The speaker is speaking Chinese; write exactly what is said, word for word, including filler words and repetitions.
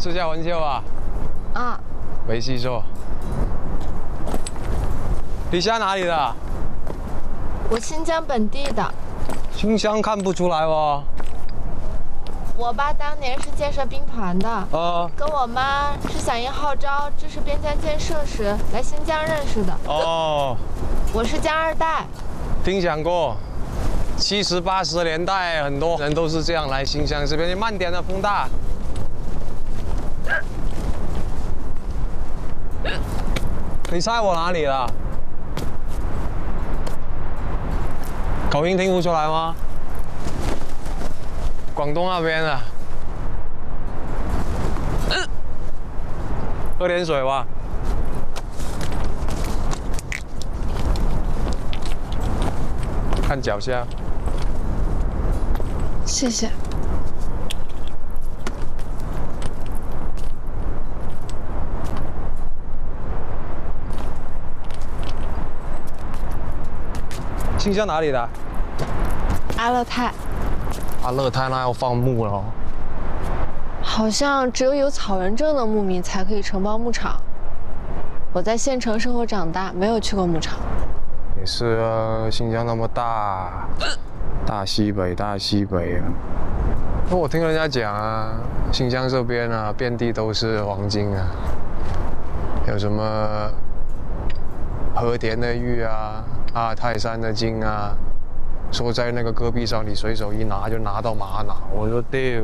是叫文秀啊？ 啊， 没记错。你家哪里的？ 我新疆本地的。 新疆看不出来哦。 我爸当年是建设兵团的， 哦。 跟我妈是响应号召支持边疆建设时来新疆认识的。 哦。 我是江二代。 听讲过。 七十八十年代，很多人都是这样来新疆这边。你慢点的，风大。你猜我哪里的？口音听不出来吗？广东那边的。喝点水吧。 看脚下。 谢谢。 新疆哪里的？ 阿勒泰。 阿勒泰那要放牧了哦。 好像只有有草原证的牧民才可以承包牧场。我在县城生活长大，没有去过牧场。 也是啊，新疆那么大，大西北，大西北啊。那我听人家讲啊，新疆这边啊，遍地都是黄金啊，有什么和田的玉啊，阿泰山的金啊，说在那个戈壁上，你随手一拿就拿到玛瑙。我说对。